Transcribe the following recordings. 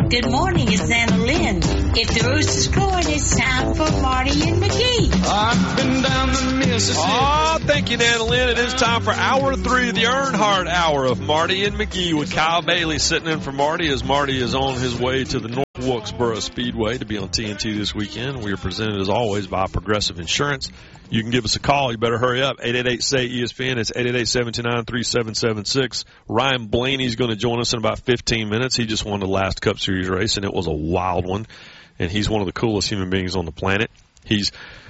Good morning, it's Anna Lynn. If the rooster's crowing, it's time for Marty and McGee. I've been down the Mississippi. Oh, thank you, Anna Lynn. It is time for Hour 3, the Earnhardt Hour of Marty and McGee with Kyle Bailey sitting in for Marty as Marty is on his way to the North Wilkesboro Speedway to be on TNT this weekend. We are presented, as always, by Progressive Insurance. You can give us a call. You better hurry up. 888-SAY-ESPN. It's 888-729-3776. Ryan Blaney's going to join us in about 15 minutes. He just won the last Cup Series race, and it was a wild one. And he's one of the coolest human beings on the planet. He's,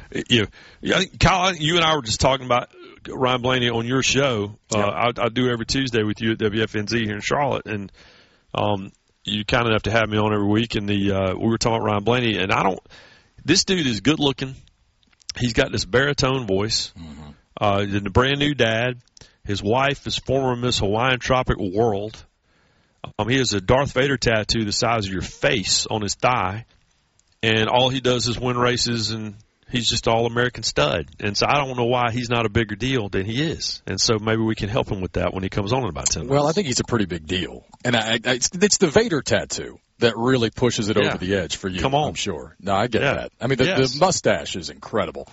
Kyle, you and I were just talking about Ryan Blaney on your show. I do every Tuesday with you at WFNZ here in Charlotte, and you kind of have to have me on every week. And we were talking about Ryan Blaney, and this dude is good looking. He's got this baritone voice. Mm-hmm. He's a brand new dad. His wife is former Miss Hawaiian Tropic World. He has a Darth Vader tattoo the size of your face on his thigh. And all he does is win races, and he's just all-American stud. And so I don't know why he's not a bigger deal than he is. And so maybe we can help him with that when he comes on in about 10 minutes. Well, I think he's a pretty big deal. And it's the Vader tattoo that really pushes it over the edge for you, Come on. I'm sure. No, I get that. I mean, the mustache is incredible.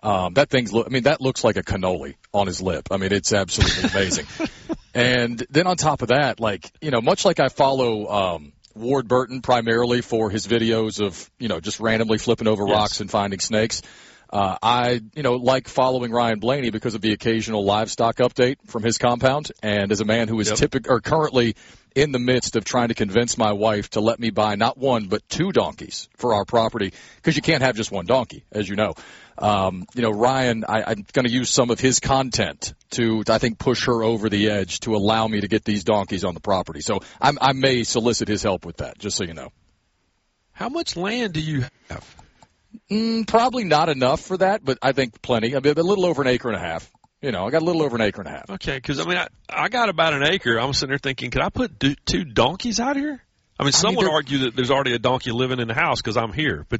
That looks like a cannoli on his lip. I mean, it's absolutely amazing. And then on top of that, much like I follow Ward Burton primarily for his videos of, just randomly flipping over rocks and finding snakes. I like following Ryan Blaney because of the occasional livestock update from his compound. And as a man who is currently in the midst of trying to convince my wife to let me buy not one but 2 donkeys for our property, because you can't have just one donkey, as you know. Ryan, I'm going to use some of his content to, I think, push her over the edge to allow me to get these donkeys on the property. So I may solicit his help with that, just so you know. How much land do you have? Probably not enough for that, but I think plenty. I mean, a little over an acre and a half. I got a little over an acre and a half. Okay, because, I got about an acre. I'm sitting there thinking, could I put 2 donkeys out here? I mean, some would argue that there's already a donkey living in the house because I'm here, but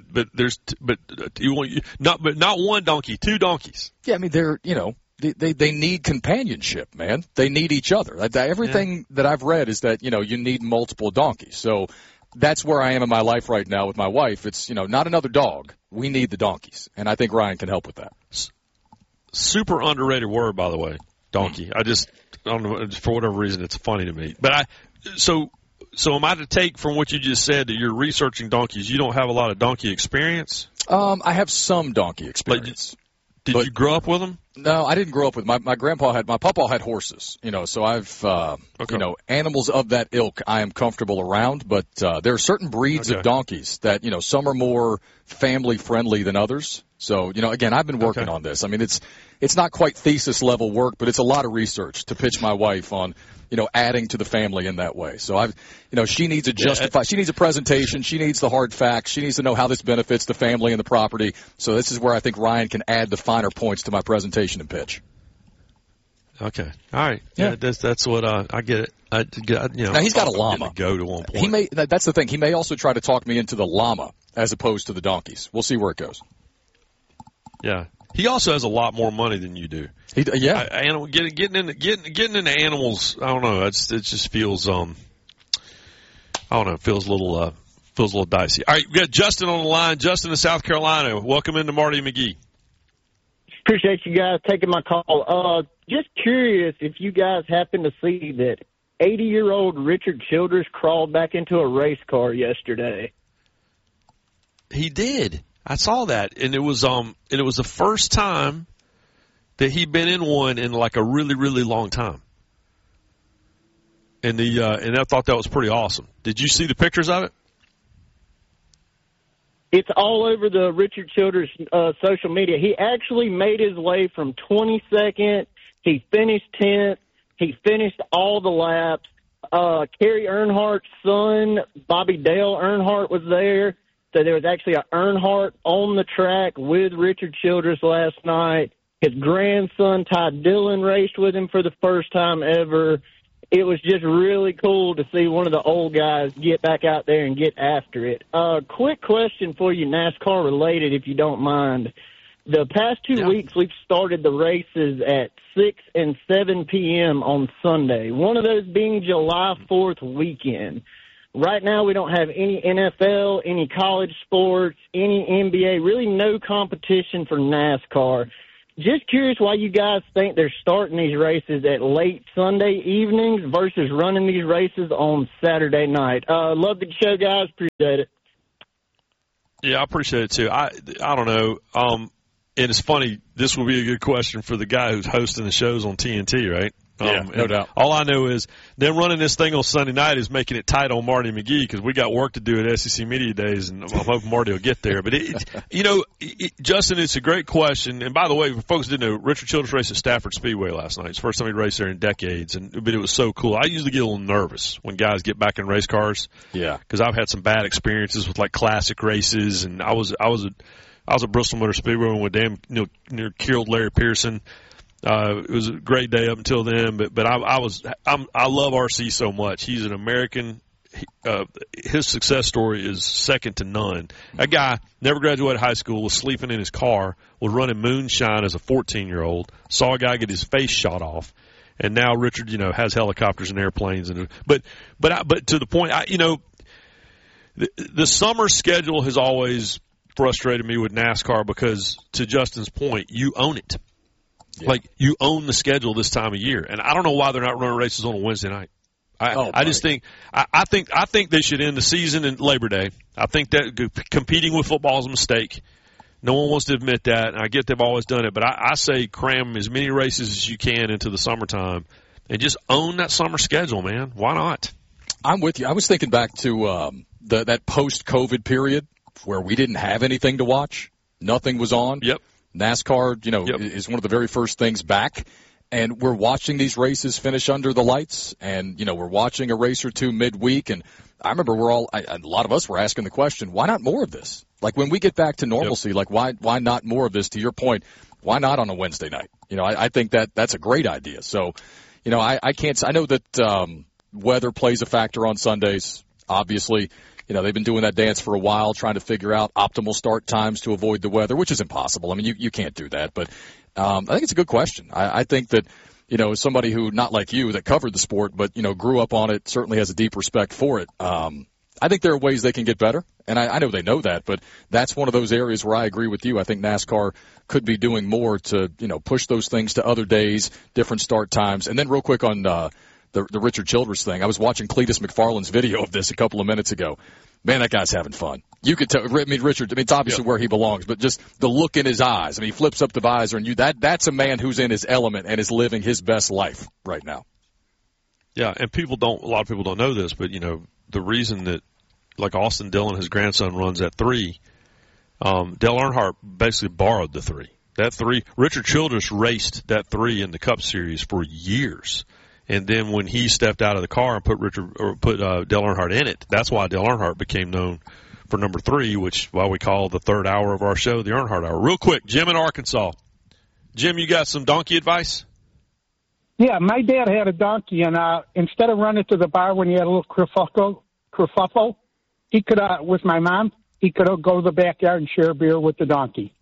not one donkey, 2 donkeys. Yeah, I mean, they need companionship, man. They need each other. Everything that I've read is that, you need multiple donkeys. So that's where I am in my life right now with my wife. It's, not another dog. We need the donkeys, and I think Ryan can help with that. Super underrated word, by the way, donkey. I don't know, for whatever reason, it's funny to me. But So am I to take from what you just said that you're researching donkeys, you don't have a lot of donkey experience? I have some donkey experience. Did you grow up with them? No, I didn't grow up with them. My papa had horses, so I've, animals of that ilk I am comfortable around, but there are certain breeds of donkeys that, some are more family friendly than others. So, again, I've been working on this. I mean, it's not quite thesis level work, but it's a lot of research to pitch my wife on, adding to the family in that way. So she needs she needs a presentation. She needs the hard facts. She needs to know how this benefits the family and the property. So this is where I think Ryan can add the finer points to my presentation and pitch. Okay. All right. Yeah. That's what I get it. Now he's got a llama. Go to one point. That's the thing. He may also try to talk me into the llama as opposed to the donkeys. We'll see where it goes. Yeah. He also has a lot more money than you do. Getting into animals, I don't know. It just feels feels a little dicey. All right, we got Justin on the line. Justin in South Carolina. Welcome into Marty McGee. Appreciate you guys taking my call. Just curious if you guys happen to see that 80-year-old Richard Childress crawled back into a race car yesterday. He did. I saw that, and it was the first time that he'd been in one in like a really, really long time. And and I thought that was pretty awesome. Did you see the pictures of it? It's all over the Richard Childress social media. He actually made his way from 22nd. He finished 10th. He finished all the laps. Kerry Earnhardt's son, Bobby Dale Earnhardt, was there. So there was actually an Earnhardt on the track with Richard Childress last night. His grandson, Ty Dillon, raced with him for the first time ever. It was just really cool to see one of the old guys get back out there and get after it. Quick question for you, NASCAR related, if you don't mind. The past 2 weeks, we've started the races at 6 and 7 p.m. on Sunday, one of those being July 4th weekend. Right now, we don't have any NFL, any college sports, any NBA, really no competition for NASCAR. Just curious why you guys think they're starting these races at late Sunday evenings versus running these races on Saturday night. Love the show, guys. Appreciate it. Yeah, I appreciate it, too. I don't know. And it's funny, this will be a good question for the guy who's hosting the shows on TNT, right? Yeah, no doubt. All I know is them running this thing on Sunday night is making it tight on Marty McGee because we got work to do at SEC Media Days, and I'm hoping Marty will get there. But, Justin, it's a great question. And, by the way, for folks who didn't know, Richard Childress raced at Stafford Speedway last night. It's the first time he raced there in decades, but it was so cool. I usually get a little nervous when guys get back in race cars. Yeah. Because I've had some bad experiences with, like, classic races, and I was at Bristol Motor Speedway when we near killed Larry Pearson. It was a great day up until then, but I love RC so much. He's an American. His success story is second to none. That guy never graduated high school, was sleeping in his car, was running moonshine as a 14-year-old, saw a guy get his face shot off, and now Richard, has helicopters and airplanes. But to the point, the summer schedule has always frustrated me with NASCAR because, to Justin's point, you own it. Yeah. Like, you own the schedule this time of year. And I don't know why they're not running races on a Wednesday night. I just think I think they should end the season in Labor Day. I think that competing with football is a mistake. No one wants to admit that, and I get they've always done it. But I say cram as many races as you can into the summertime and just own that summer schedule, man. Why not? I'm with you. I was thinking back to that post-COVID period where we didn't have anything to watch. Nothing was on. Yep. NASCAR, is one of the very first things back, and we're watching these races finish under the lights, and, we're watching a race or two midweek, and I remember a lot of us were asking the question, why not more of this? Like, when we get back to normalcy, like, why not more of this? To your point, why not on a Wednesday night? I think that's a great idea. So, I can't, I know that, weather plays a factor on Sundays, obviously. They've been doing that dance for a while, trying to figure out optimal start times to avoid the weather, which is impossible. I mean, you can't do that. But I think it's a good question. I think that, as somebody who, not like you, that covered the sport, but, grew up on it, certainly has a deep respect for it. I think there are ways they can get better, and I know they know that, but that's one of those areas where I agree with you. I think NASCAR could be doing more to, push those things to other days, different start times. And then real quick on the Richard Childress thing. I was watching Cletus McFarland's video of this a couple of minutes ago. Man, that guy's having fun. You could tell. Richard, it's obviously where he belongs, but just the look in his eyes. He flips up the visor, and that's a man who's in his element and is living his best life right now. Yeah, and a lot of people don't know this, but, the reason that, like, Austin Dillon, his grandson, runs that 3, Dale Earnhardt basically borrowed the 3. That 3, Richard Childress raced that 3 in the Cup Series for years. And then when he stepped out of the car and put Dale Earnhardt in it, that's why Dale Earnhardt became known for number 3, which why we call the third hour of our show the Earnhardt Hour. Real quick, Jim in Arkansas. Jim, you got some donkey advice? Yeah, my dad had a donkey, and instead of running to the bar when he had a little kerfuffle, he could, with my mom, he could go to the backyard and share a beer with the donkey.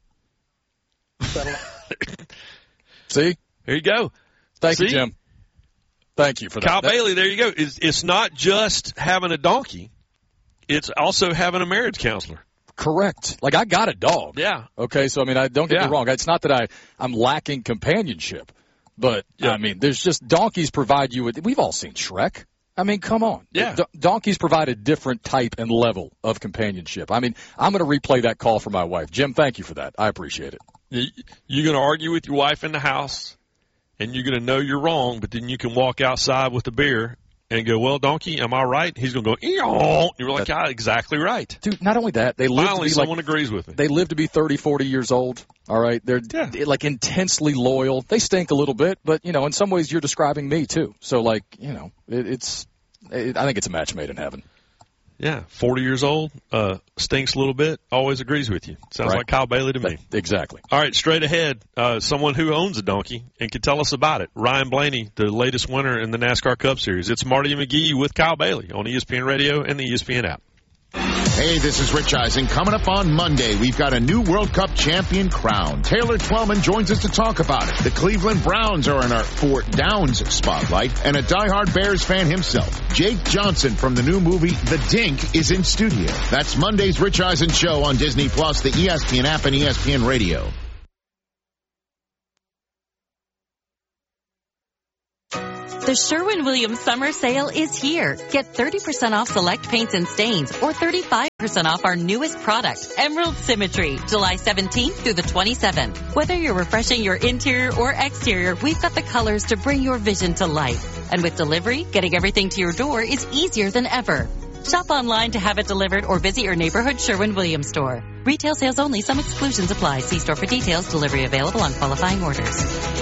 See? Here you go. Thank you, Jim. Thank you for that. Kyle Bailey, there you go. It's not just having a donkey. It's also having a marriage counselor. Correct. Like, I got a dog. Yeah. Okay, so, don't get me wrong. It's not that I'm lacking companionship. But, there's just donkeys provide you with – we've all seen Shrek. Come on. Yeah. Donkeys provide a different type and level of companionship. I'm going to replay that call for my wife. Jim, thank you for that. I appreciate it. You're going to argue with your wife in the house. And you're going to know you're wrong, but then you can walk outside with the beer and go, well, donkey, am I right? He's going to go, eeyaw. You're like, exactly right. Dude, not only that, someone agrees with me. They live to be 30, 40 years old, all right? They're like intensely loyal. They stink a little bit, but, in some ways you're describing me too. So, I think it's a match made in heaven. Yeah, 40 years old, stinks a little bit, always agrees with you. Sounds like Kyle Bailey to me. Exactly. All right, straight ahead, someone who owns a donkey and can tell us about it. Ryan Blaney, the latest winner in the NASCAR Cup Series. It's Marty and McGee with Kyle Bailey on ESPN Radio and the ESPN app. Hey, this is Rich Eisen. Coming up on Monday, we've got a new World Cup champion crowned. Taylor Twellman joins us to talk about it. The Cleveland Browns are in our Fort Downs spotlight, and a diehard Bears fan himself, Jake Johnson from the new movie The Dink, is in studio. That's Monday's Rich Eisen Show on Disney+, the ESPN app, and ESPN Radio. The Sherwin-Williams Summer Sale is here. Get 30% off select paints and stains or 35% off our newest product, Emerald Symmetry, July 17th through the 27th. Whether you're refreshing your interior or exterior, we've got the colors to bring your vision to life. And with delivery, getting everything to your door is easier than ever. Shop online to have it delivered or visit your neighborhood Sherwin-Williams store. Retail sales only. Some exclusions apply. See store for details. Delivery available on qualifying orders.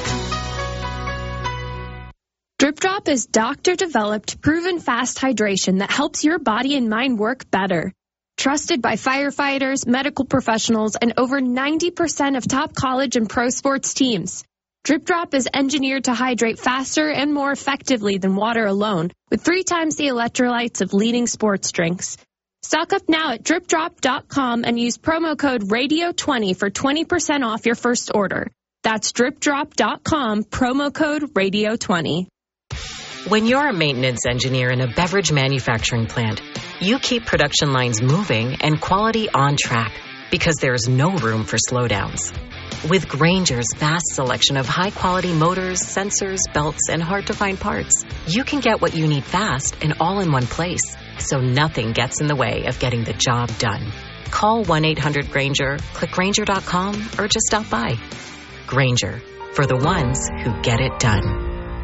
Drip Drop is doctor-developed, proven fast hydration that helps your body and mind work better. Trusted by firefighters, medical professionals, and over 90% of top college and pro sports teams. Drip Drop is engineered to hydrate faster and more effectively than water alone, with 3 times the electrolytes of leading sports drinks. Stock up now at dripdrop.com and use promo code RADIO20 for 20% off your first order. That's dripdrop.com, promo code RADIO20. When you're a maintenance engineer in a beverage manufacturing plant, you keep production lines moving and quality on track because there's no room for slowdowns. With Grainger's vast selection of high-quality motors, sensors, belts, and hard-to-find parts, you can get what you need fast and all in one place, so nothing gets in the way of getting the job done. Call 1-800-GRAINGER, click Grainger.com, or just stop by. Grainger, for the ones who get it done.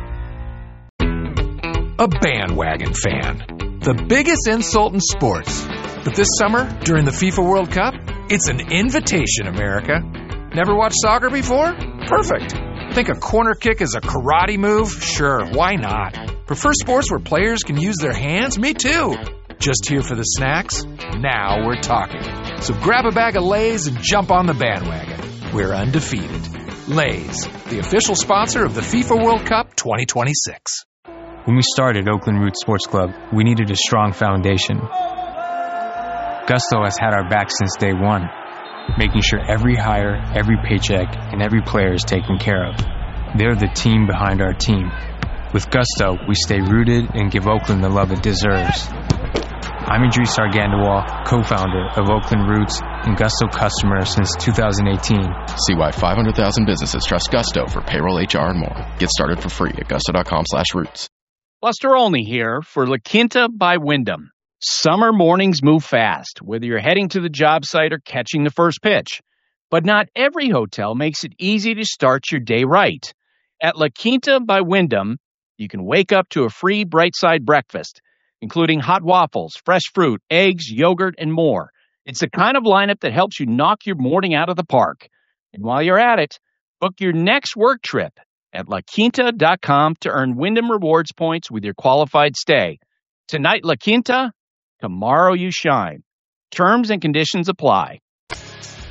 A bandwagon fan. The biggest insult in sports. But this summer, during the FIFA World Cup, it's an invitation, America. Never watched soccer before? Perfect. Think a corner kick is a karate move? Sure, why not? Prefer sports where players can use their hands? Me too. Just here for the snacks? Now we're talking. So grab a bag of Lay's and jump on the bandwagon. We're undefeated. Lay's, the official sponsor of the FIFA World Cup 2026. When we started Oakland Roots Sports Club, we needed a strong foundation. Gusto has had our back since day one, making sure every hire, every paycheck, and every player is taken care of. They're the team behind our team. With Gusto, we stay rooted and give Oakland the love it deserves. I'm Idris Argandawal, co-founder of Oakland Roots and Gusto customer since 2018. See why 500,000 businesses trust Gusto for payroll, HR, and more. Get started for free at gusto.com/roots. Buster Olney here for La Quinta by Wyndham. Summer mornings move fast, whether you're heading to the job site or catching the first pitch. But not every hotel makes it easy to start your day right. At La Quinta by Wyndham, you can wake up to a free Bright Side breakfast, including hot waffles, fresh fruit, eggs, yogurt, and more. It's the kind of lineup that helps you knock your morning out of the park. And while you're at it, book your next work trip at LaQuinta.com to earn Wyndham Rewards points with your qualified stay. Tonight, La Quinta, tomorrow you shine. Terms and conditions apply.